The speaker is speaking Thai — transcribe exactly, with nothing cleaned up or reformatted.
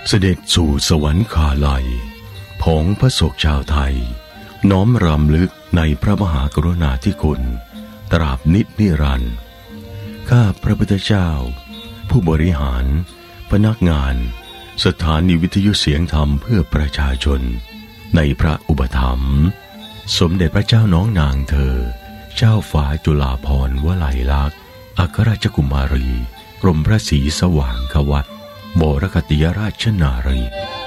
เสด็จสู่สวรรคาลัยผองพระศกชาวไทยน้อมรำลึกในพระมหากรุณาธิคุณตราบนิจนิรันดร์ข้าพระพุทธเจ้าผู้บริหารพนักงานสถานีวิทยุเสียงธรรมเพื่อประชาชนในพระอุปถัมภ์สมเด็จพระเจ้าน้องนางเธอเจ้าฟ้าจุฬาภรณ์วลัยลักษณ์อัครราชกุมารีกรมพระศรีสว่างควัตรบรคติยราชนารี